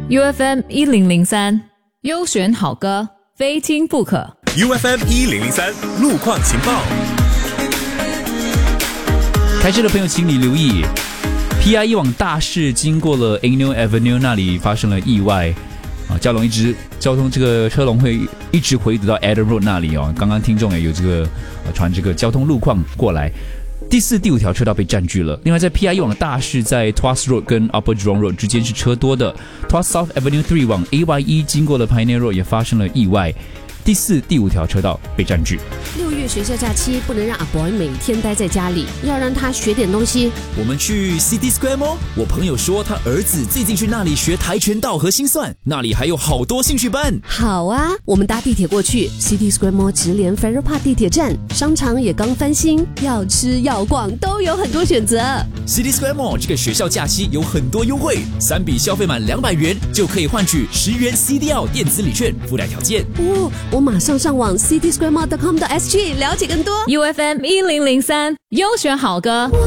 UFM 1003优选好歌，非听不可。 UFM 1003路况情报。 开车的朋友请你留意 PIE 往大市经过了 Agnew Avenue 那里发生了意外交通这个车龙会一直回堵到 Adam Road 那里哦。刚刚听众也有这个传这个交通路况过来，第4、第5条车道被占据了。另外在 PIE 往大市在 Tuas Road 跟 Upper Jurong Road 之间是车多的。Tuas South Avenue 3往 AYE 经过了 Pioneer Road 也发生了意外，第4、第5条车道被占据。 6月学校假期不能让阿 boy 每天待在家里，要让他学点东西。 我们去 City Square Mall， 我朋友说他儿子最近去那里学跆拳道和心算，那里还有好多兴趣班。 好啊，我们搭地铁过去 City Square Mall 直连 Farrer Park 地铁站，商场也刚翻新，要吃要逛都有很多选择。 City Square Mall 这个学校假期有很多优惠，3笔消费满200元就可以换取10元 CDL 电子礼券，附带条件。 我马上上网 citysquaremall.com.sg 了解更多。 UFM 1003优选好歌。